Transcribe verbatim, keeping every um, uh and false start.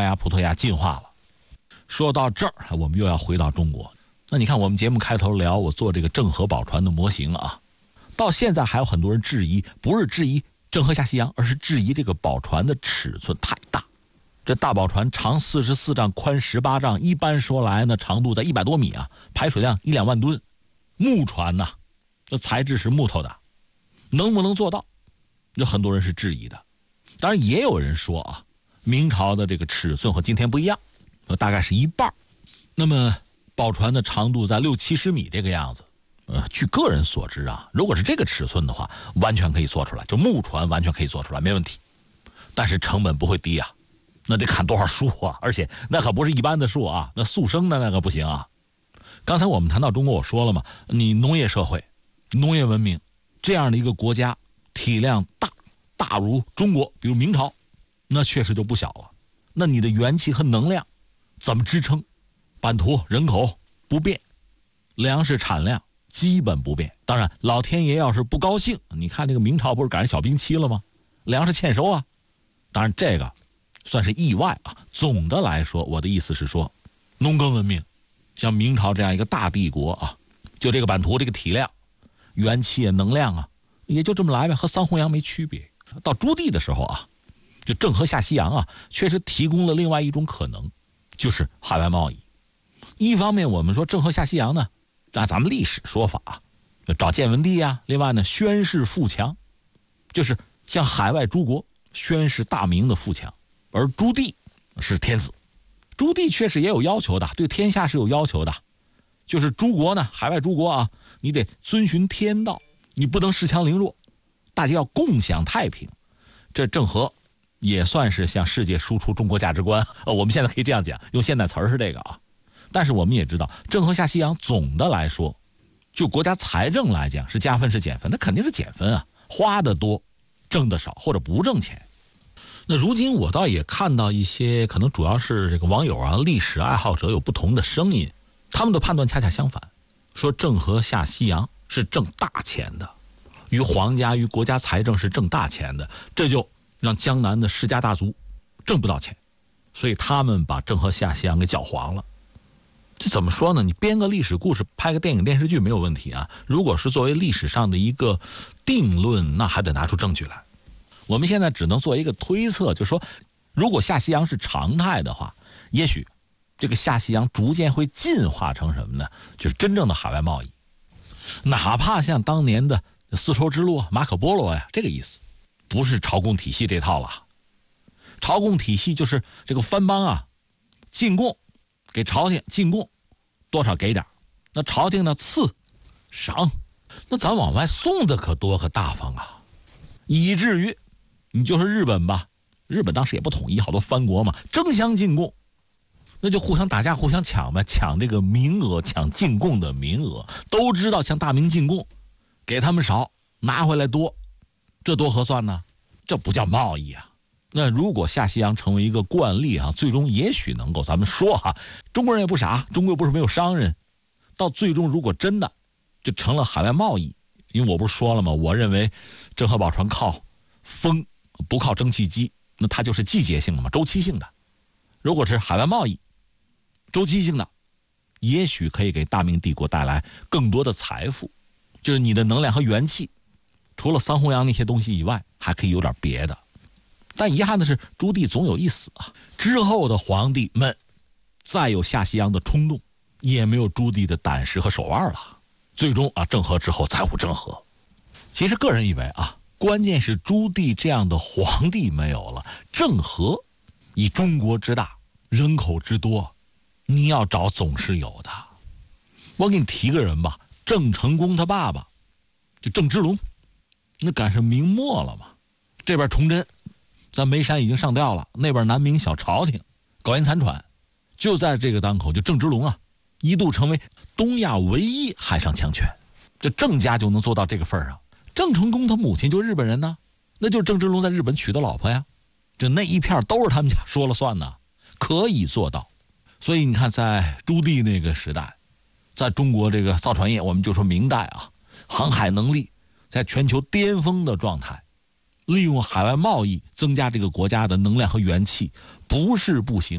牙、葡萄牙进化了。说到这儿，我们又要回到中国。那你看我们节目开头聊我做这个郑和宝船的模型啊，到现在还有很多人质疑，不是质疑郑和下西洋，而是质疑这个宝船的尺寸太大。这大宝船长四十四丈，宽十八丈，一般说来呢，长度在一百多米啊，排水量一两万吨，木船呐、啊，这材质是木头的，能不能做到？有很多人是质疑的。当然也有人说啊，明朝的这个尺寸和今天不一样，大概是一半。那么宝船的长度在六七十米这个样子，呃，据个人所知啊，如果是这个尺寸的话，完全可以做出来，就木船完全可以做出来，没问题。但是成本不会低啊，那得砍多少树啊？而且那可不是一般的树啊，那速生的那个不行啊。刚才我们谈到中国，我说了嘛，你农业社会、农业文明这样的一个国家，体量大，大如中国，比如明朝，那确实就不小了。那你的元气和能量怎么支撑？版图、人口不变，粮食产量基本不变。当然，老天爷要是不高兴，你看这个明朝不是赶上小冰期了吗？粮食欠收啊。当然，这个算是意外啊。总的来说，我的意思是说，农耕文明，像明朝这样一个大帝国啊，就这个版图、这个体量、元气啊、能量啊，也就这么来呗，和桑弘羊没区别。到朱棣的时候啊，就郑和下西洋啊，确实提供了另外一种可能，就是海外贸易。一方面我们说郑和下西洋呢，按咱们历史说法啊，找建文帝啊，另外呢宣示富强，就是向海外诸国宣示大明的富强。而朱棣是天子，朱棣确实也有要求的，对天下是有要求的，就是诸国呢，海外诸国啊，你得遵循天道，你不能恃强凌弱，大家要共享太平。这郑和也算是向世界输出中国价值观，呃，我们现在可以这样讲，用现代词儿是这个啊。但是我们也知道，郑和下西洋总的来说，就国家财政来讲是加分是减分？那肯定是减分啊，花的多，挣的少，或者不挣钱。那如今我倒也看到一些可能主要是这个网友啊、历史爱好者有不同的声音，他们的判断恰恰相反，说郑和下西洋是挣大钱的，于皇家于国家财政是挣大钱的，这就让江南的世家大族挣不到钱，所以他们把郑和下西洋给搅黄了。这怎么说呢？你编个历史故事，拍个电影电视剧没有问题啊。如果是作为历史上的一个定论，那还得拿出证据来。我们现在只能做一个推测，就是说，如果下西洋是常态的话，也许这个下西洋逐渐会进化成什么呢？就是真正的海外贸易，哪怕像当年的丝绸之路、马可波罗呀，这个意思，不是朝贡体系这套了。朝贡体系就是这个藩邦啊，进贡。给朝廷进贡多少给点，那朝廷呢赐赏，那咱往外送的可多可大方啊，以至于你就是日本吧，日本当时也不统一，好多藩国嘛，争相进贡，那就互相打架互相抢呗，抢这个名额，抢进贡的名额，都知道向大明进贡，给他们少拿回来多，这多合算呢？这不叫贸易啊。那如果下西洋成为一个惯例啊，最终也许能够，咱们说哈、啊，中国人也不傻，中国又不是没有商人，到最终如果真的就成了海外贸易，因为我不是说了吗？我认为郑和宝船靠风不靠蒸汽机，那它就是季节性的嘛，周期性的。如果是海外贸易，周期性的，也许可以给大明帝国带来更多的财富，就是你的能量和元气，除了桑弘羊那些东西以外，还可以有点别的。但遗憾的是，朱棣总有一死啊！之后的皇帝们再有下西洋的冲动，也没有朱棣的胆识和手腕了。最终啊，郑和之后再无郑和。其实个人以为啊，关键是朱棣这样的皇帝没有了，郑和以中国之大，人口之多，你要找总是有的。我给你提个人吧，郑成功他爸爸，就郑芝龙，那赶上明末了嘛，这边崇祯。在眉山已经上吊了，那边南明小朝廷苟延残喘，就在这个当口，就郑芝龙啊，一度成为东亚唯一海上强权。这郑家就能做到这个份上。郑成功他母亲就日本人呢，那就是郑芝龙在日本娶的老婆呀。这那一片都是他们家说了算呢，可以做到。所以你看，在朱棣那个时代，在中国这个造船业，我们就说明代啊，航海能力在全球巅峰的状态。利用海外贸易增加这个国家的能量和元气，不是不行。